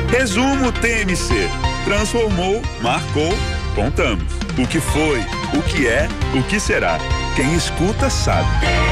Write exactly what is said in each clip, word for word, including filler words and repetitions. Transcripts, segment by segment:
Resumo T M C. Transformou, marcou, contamos. O que foi, o que é, o que será. Quem escuta sabe.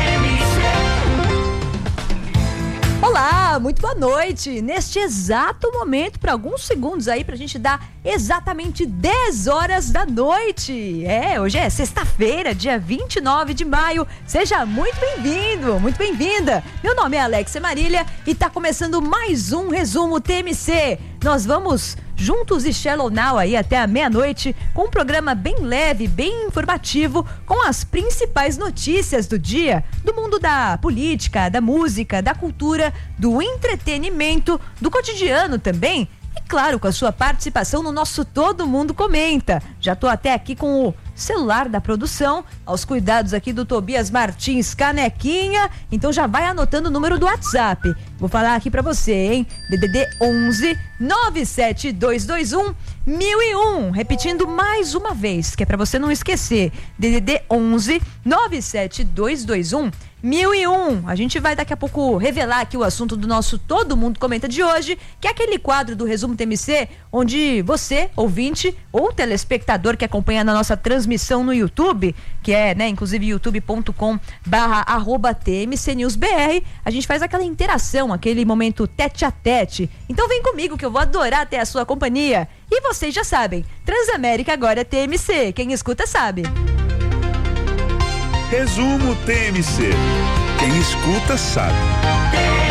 Olá, muito boa noite. Neste exato momento, para alguns segundos aí, pra gente dar exatamente dez horas da noite. É, hoje é sexta-feira, dia vinte e nove de maio. Seja muito bem-vindo, muito bem-vinda. Meu nome é Alexia Marília e tá começando mais um Resumo T M C. Nós vamos juntos e Shallow Now aí até a meia-noite com um programa bem leve, bem informativo, com as principais notícias do dia, do mundo da política, da música, da cultura, do entretenimento, do cotidiano também. E claro, com a sua participação no nosso Todo Mundo Comenta. Já tô até aqui com o celular da produção, aos cuidados aqui do Tobias Martins Canequinha, então já vai anotando o número do WhatsApp. Vou falar aqui pra você, hein? D D D onze nove sete dois dois um mil e um, repetindo mais uma vez, que é pra você não esquecer. D D D onze nove sete dois dois um mil e um. A gente vai daqui a pouco revelar aqui o assunto do nosso Todo Mundo Comenta de hoje, que é aquele quadro do Resumo T M C, onde você, ouvinte ou telespectador que acompanha na nossa transmissão no YouTube, que é, né, inclusive youtube ponto com barra arroba T M C News B R, a gente faz aquela interação, aquele momento tete a tete. Então vem comigo que eu vou adorar ter a sua companhia. E vocês já sabem, Transamérica agora é T M C, quem escuta sabe. Resumo T M C. Quem escuta sabe.